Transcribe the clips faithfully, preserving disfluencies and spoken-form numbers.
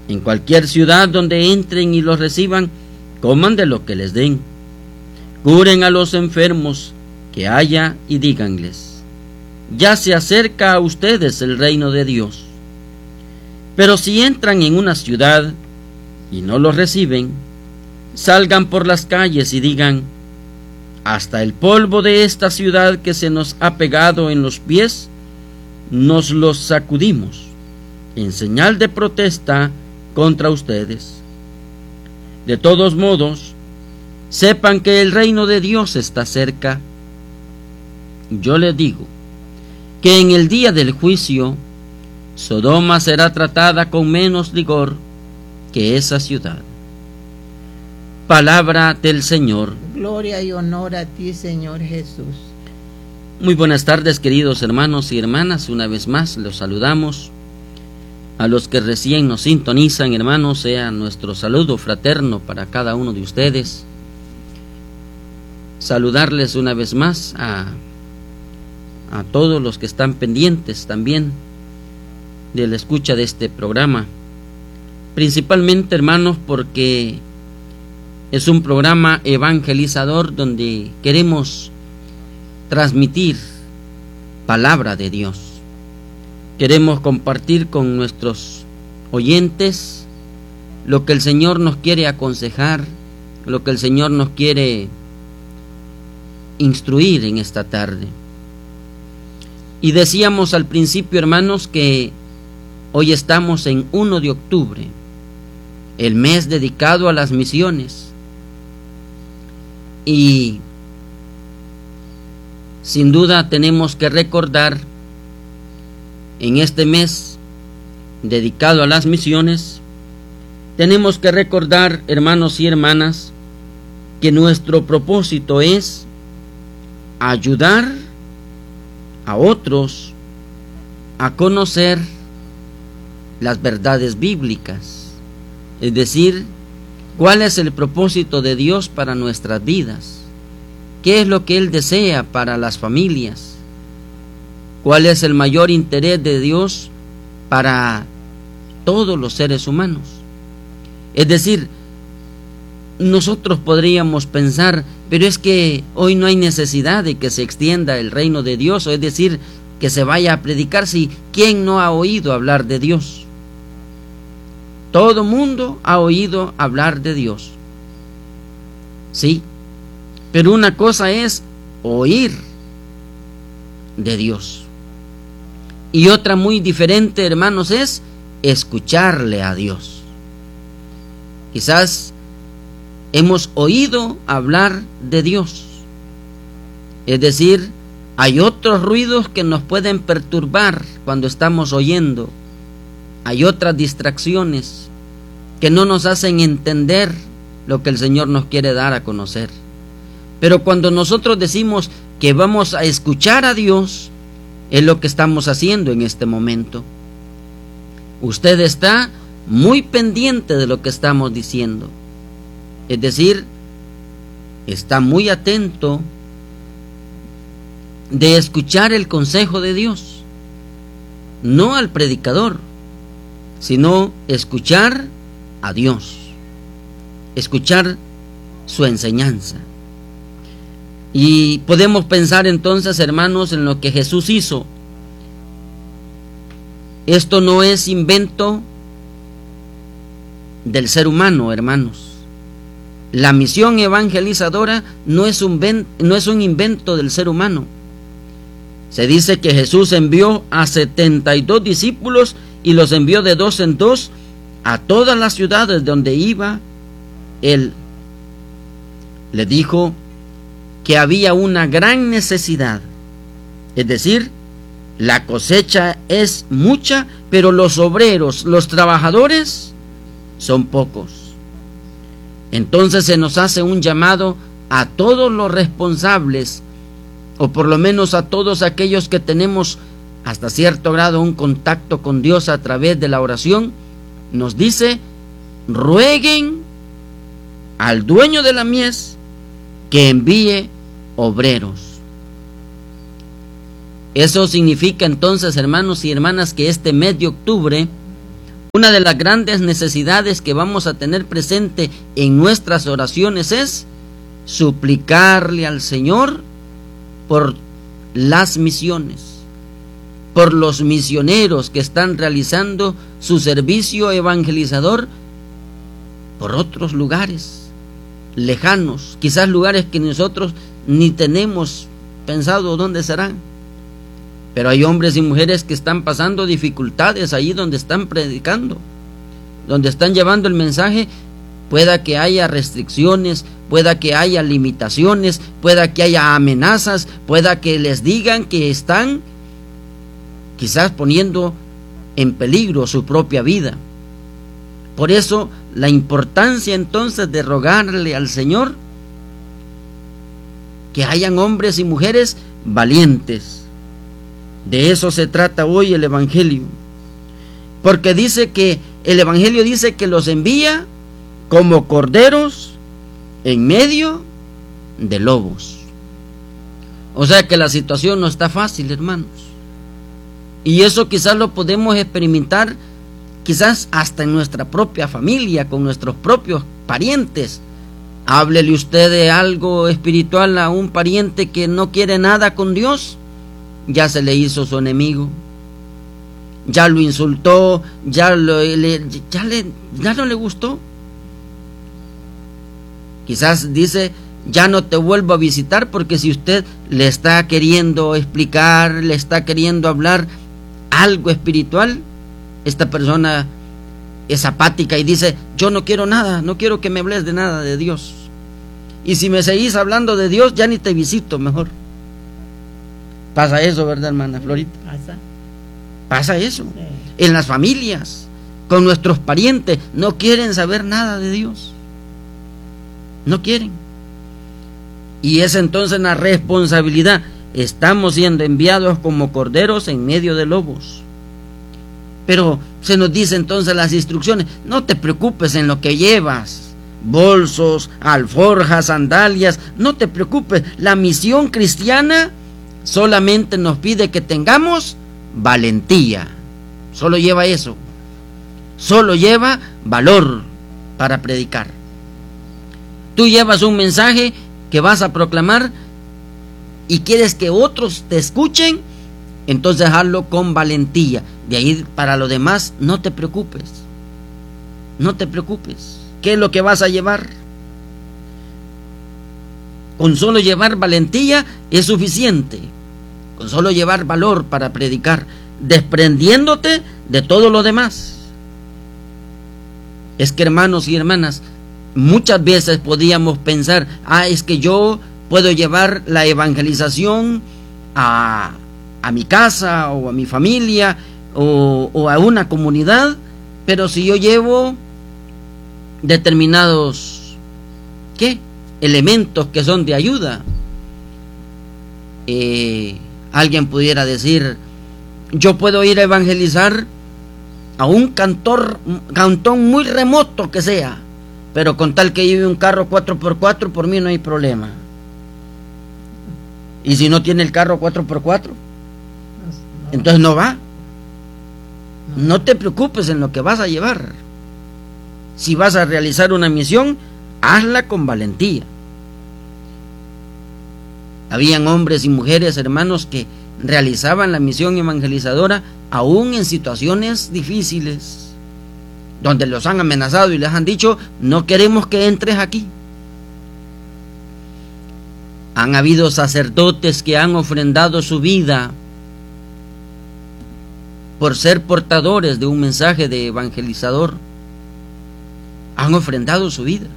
En cualquier ciudad donde entren y los reciban, coman de lo que les den. Curen a los enfermos que haya y díganles: ya se acerca a ustedes el reino de Dios. Pero si entran en una ciudad y no los reciben, salgan por las calles y digan: hasta el polvo de esta ciudad que se nos ha pegado en los pies, nos los sacudimos, en señal de protesta contra ustedes. De todos modos, sepan que el reino de Dios está cerca. Yo les digo que en el día del juicio, Sodoma será tratada con menos rigor que esa ciudad. Palabra del Señor. Gloria y honor a ti, Señor Jesús. Muy buenas tardes, queridos hermanos y hermanas. Una vez más los saludamos. A los que recién nos sintonizan, hermanos, sea nuestro saludo fraterno para cada uno de ustedes. Saludarles una vez más a, a todos los que están pendientes también de la escucha de este programa. Principalmente, hermanos, porque es un programa evangelizador donde queremos transmitir palabra de Dios. Queremos compartir con nuestros oyentes lo que el Señor nos quiere aconsejar, lo que el Señor nos quiere instruir en esta tarde. Y decíamos al principio, hermanos, que hoy estamos en primero de octubre, el mes dedicado a las misiones. Y sin duda tenemos que recordar en este mes dedicado a las misiones, tenemos que recordar, hermanos y hermanas, que nuestro propósito es ayudar a otros a conocer las verdades bíblicas, es decir, cuál es el propósito de Dios para nuestras vidas, qué es lo que Él desea para las familias, cuál es el mayor interés de Dios para todos los seres humanos. Es decir, nosotros podríamos pensar, pero es que hoy no hay necesidad de que se extienda el reino de Dios, o es decir, que se vaya a predicar. Si ¿quién no ha oído hablar de Dios? Todo mundo ha oído hablar de Dios, sí, pero una cosa es oír de Dios y otra muy diferente, hermanos, es escucharle a Dios. Quizás hemos oído hablar de Dios, es decir, hay otros ruidos que nos pueden perturbar cuando estamos oyendo, hay otras distracciones que no nos hacen entender lo que el Señor nos quiere dar a conocer. Pero cuando nosotros decimos que vamos a escuchar a Dios, es lo que estamos haciendo en este momento. Usted está muy pendiente de lo que estamos diciendo, es decir, está muy atento de escuchar el consejo de Dios, no al predicador, sino escuchar a Dios, escuchar su enseñanza. Y podemos pensar entonces, hermanos, en lo que Jesús hizo. Esto no es invento del ser humano, hermanos. La misión evangelizadora no es un, ven, no es un invento del ser humano. Se dice que Jesús envió a setenta y dos discípulos y los envió de dos en dos a todas las ciudades donde iba Él. Le dijo que había una gran necesidad, es decir, la cosecha es mucha, pero los obreros, los trabajadores, son pocos. Entonces se nos hace un llamado a todos los responsables, o por lo menos a todos aquellos que tenemos hasta cierto grado un contacto con Dios a través de la oración. Nos dice: rueguen al dueño de la mies que envíe obreros. Eso significa entonces, hermanos y hermanas, que este mes de octubre Una de las grandes necesidades que vamos a tener presente en nuestras oraciones es suplicarle al Señor por las misiones, por los misioneros que están realizando su servicio evangelizador por otros lugares lejanos, quizás lugares que nosotros ni tenemos pensado dónde serán. Pero hay hombres y mujeres que están pasando dificultades ahí donde están predicando, donde están llevando el mensaje. Pueda que haya restricciones, pueda que haya limitaciones, pueda que haya amenazas, pueda que les digan que están quizás poniendo en peligro su propia vida. Por eso la importancia entonces de rogarle al Señor que hayan hombres y mujeres valientes. De eso se trata hoy el Evangelio, porque dice que el Evangelio dice que los envía como corderos en medio de lobos. O sea que la situación no está fácil, hermanos, y eso quizás lo podemos experimentar quizás hasta en nuestra propia familia, con nuestros propios parientes. Háblele usted de algo espiritual a un pariente que no quiere nada con Dios, ya se le hizo su enemigo, ya lo insultó, ya, lo, le, ya, le, ya no le gustó. Quizás dice, ya no te vuelvo a visitar, porque si usted le está queriendo explicar, le está queriendo hablar algo espiritual, esta persona es apática y dice, yo no quiero nada, no quiero que me hables de nada de Dios. Y si me seguís hablando de Dios, ya ni te visito, mejor. Pasa eso, ¿verdad, hermana Florita? Pasa. Pasa eso. Sí. En las familias, con nuestros parientes, no quieren saber nada de Dios. No quieren. Y es entonces una responsabilidad. Estamos siendo enviados como corderos en medio de lobos. Pero se nos dice entonces las instrucciones, no te preocupes en lo que llevas, bolsos, alforjas, sandalias, no te preocupes. La misión cristiana solamente nos pide que tengamos valentía. Solo lleva eso. Solo lleva valor para predicar. Tú llevas un mensaje que vas a proclamar y quieres que otros te escuchen, entonces hazlo con valentía. De ahí para lo demás, no te preocupes. No te preocupes. ¿Qué es lo que vas a llevar? Con solo llevar valentía es suficiente. Con solo llevar valor para predicar, desprendiéndote de todo lo demás. Es que, hermanos y hermanas, muchas veces podíamos pensar, ah, es que yo puedo llevar la evangelización a, a mi casa o a mi familia o, o a una comunidad, pero si yo llevo determinados ¿qué? elementos que son de ayuda, eh, alguien pudiera decir, yo puedo ir a evangelizar a un cantor, cantón muy remoto que sea, pero con tal que lleve un carro cuatro por cuatro, por mí no hay problema. Y si no tiene el carro cuatro por cuatro, entonces no va. No te preocupes en lo que vas a llevar. Si vas a realizar una misión, hazla con valentía. Habían hombres y mujeres, hermanos, que realizaban la misión evangelizadora aún en situaciones difíciles, donde los han amenazado y les han dicho, no queremos que entres aquí. Han habido sacerdotes que han ofrendado su vida por ser portadores de un mensaje de evangelizador. Han ofrendado su vida.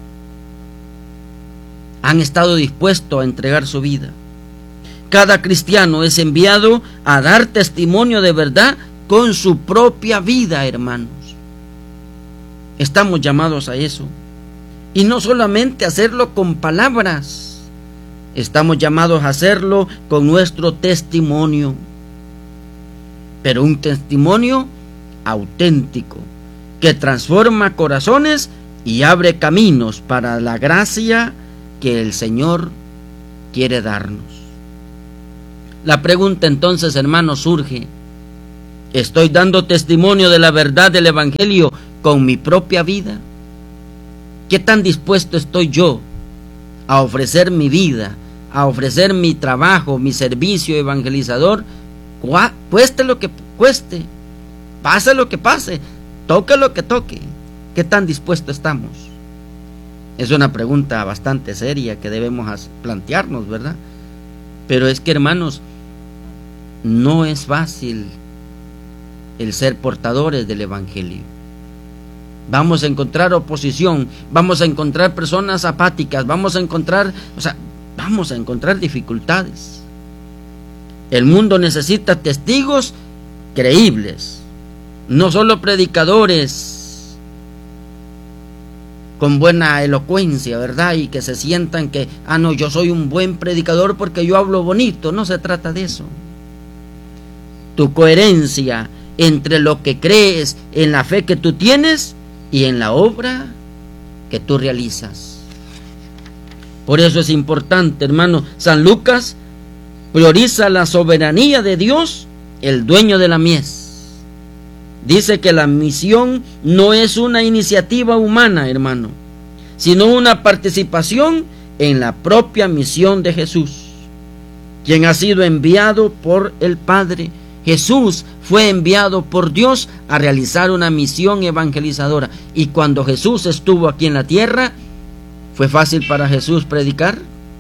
Han estado dispuestos a entregar su vida. Cada cristiano es enviado a dar testimonio de verdad con su propia vida, hermanos. Estamos llamados a eso. Y no solamente hacerlo con palabras, estamos llamados a hacerlo con nuestro testimonio. Pero un testimonio auténtico, que transforma corazones y abre caminos para la gracia que el Señor quiere darnos. La pregunta entonces, hermanos, surge, Estoy dando testimonio de la verdad del Evangelio con mi propia vida. ¿Qué tan dispuesto estoy yo a ofrecer mi vida, a ofrecer mi trabajo, mi servicio evangelizador, cueste lo que cueste, pase lo que pase, toque lo que toque? ¿Qué tan dispuesto estamos? Es una pregunta bastante seria que debemos plantearnos, ¿verdad? Pero es que, hermanos, no es fácil el ser portadores del Evangelio. Vamos a encontrar oposición, vamos a encontrar personas apáticas, vamos a encontrar, o sea, vamos a encontrar dificultades. El mundo necesita testigos creíbles, no solo predicadores con buena elocuencia, ¿verdad? Y que se sientan que, ah, no, yo soy un buen predicador porque yo hablo bonito. No se trata de eso. Tu coherencia entre lo que crees, en la fe que tú tienes y en la obra que tú realizas. Por eso es importante, hermano. San Lucas prioriza la soberanía de Dios, el dueño de la mies. Dice que la misión no es una iniciativa humana, hermano, sino una participación en la propia misión de Jesús, quien ha sido enviado por el Padre. Jesús fue enviado por Dios a realizar una misión evangelizadora. Y cuando Jesús estuvo aquí en la tierra, ¿fue fácil para Jesús predicar?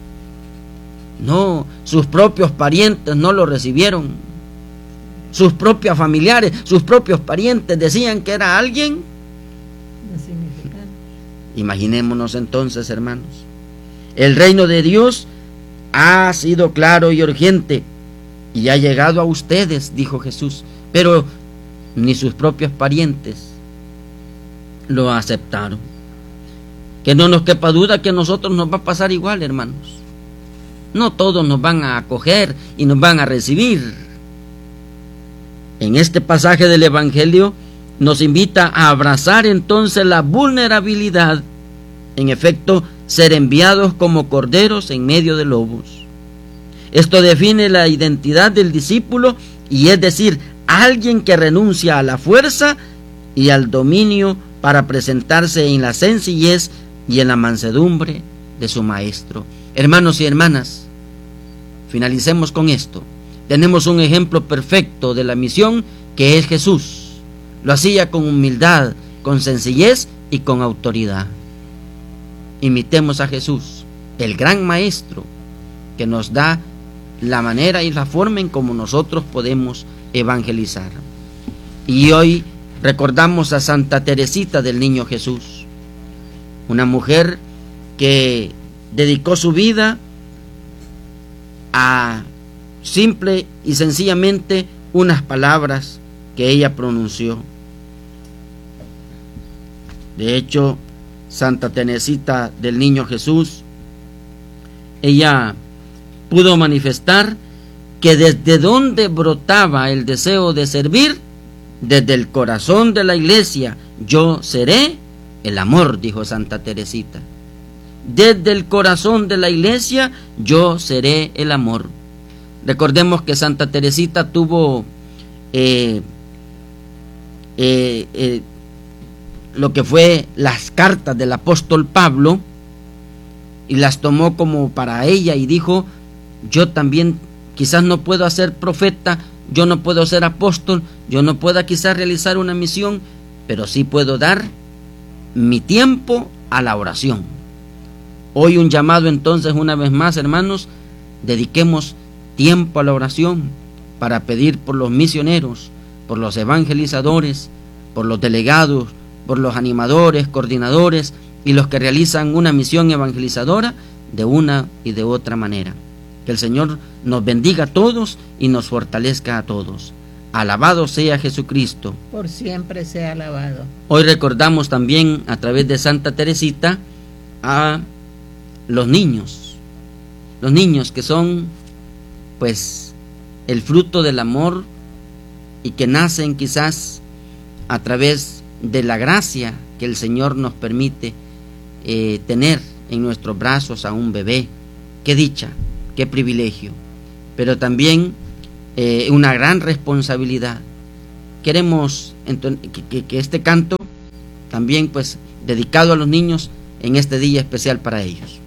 No, sus propios parientes no lo recibieron. Sus propios familiares, sus propios parientes decían que era alguien insignificante. Imaginémonos entonces, hermanos, el reino de Dios ha sido claro y urgente y ha llegado a ustedes, dijo Jesús, pero ni sus propios parientes lo aceptaron. Que no nos quepa duda que a nosotros nos va a pasar igual, hermanos. No todos nos van a acoger y nos van a recibir. En este pasaje del Evangelio nos invita a abrazar entonces la vulnerabilidad, en efecto, ser enviados como corderos en medio de lobos. Esto define la identidad del discípulo, y es decir, alguien que renuncia a la fuerza y al dominio para presentarse en la sencillez y en la mansedumbre de su maestro. Hermanos y hermanas, finalicemos con esto. Tenemos un ejemplo perfecto de la misión, que es Jesús. Lo hacía con humildad, con sencillez y con autoridad. Imitemos a Jesús, el gran maestro, que nos da la manera y la forma en cómo nosotros podemos evangelizar. Y hoy recordamos a Santa Teresita del Niño Jesús, una mujer que dedicó su vida a simple y sencillamente unas palabras que ella pronunció. De hecho, Santa Teresita del Niño Jesús, ella pudo manifestar que desde donde brotaba el deseo de servir, desde el corazón de la iglesia, yo seré el amor, dijo Santa Teresita. Desde el corazón de la iglesia, yo seré el amor. Recordemos que Santa Teresita tuvo eh, eh, eh, lo que fue las cartas del apóstol Pablo, y las tomó como para ella y dijo: yo también quizás no puedo ser profeta, yo no puedo ser apóstol, yo no pueda quizás realizar una misión, pero sí puedo dar mi tiempo a la oración. Hoy un llamado entonces, una vez más, hermanos, dediquemos tiempo a la oración para pedir por los misioneros, por los evangelizadores, por los delegados, por los animadores, coordinadores y los que realizan una misión evangelizadora de una y de otra manera. Que el Señor nos bendiga a todos y nos fortalezca a todos. Alabado sea Jesucristo. Por siempre sea alabado. Hoy recordamos también a través de Santa Teresita a los niños. Los niños que son pues el fruto del amor y que nacen quizás a través de la gracia que el Señor nos permite eh, tener en nuestros brazos a un bebé. Qué dicha, qué privilegio, pero también eh, una gran responsabilidad, queremos que, que, que este canto también pues dedicado a los niños en este día especial para ellos.